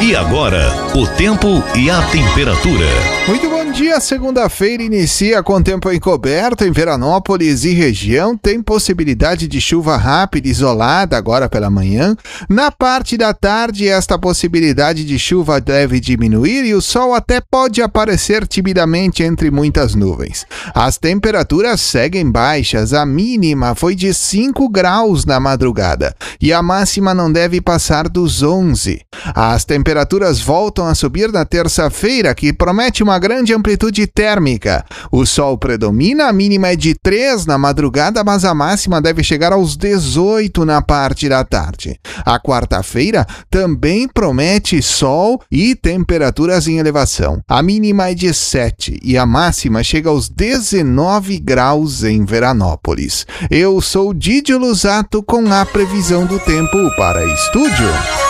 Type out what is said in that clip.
E agora, o tempo e a temperatura. Muito bom dia, segunda-feira inicia com tempo encoberto em Veranópolis e região. Tem possibilidade de chuva rápida isolada agora pela manhã. Na parte da tarde, esta possibilidade de chuva deve diminuir e o sol até pode aparecer timidamente entre muitas nuvens. As temperaturas seguem baixas, a mínima foi de 5 graus na madrugada e a máxima não deve passar dos 11. As temperaturas voltam a subir na terça-feira, que promete uma grande amplitude térmica. O sol predomina, a mínima é de 3 na madrugada, mas a máxima deve chegar aos 18 na parte da tarde. A quarta-feira também promete sol e temperaturas em elevação. A mínima é de 7 e a máxima chega aos 19 graus em Veranópolis. Eu sou Didio Lusato com a previsão do tempo para Estúdio.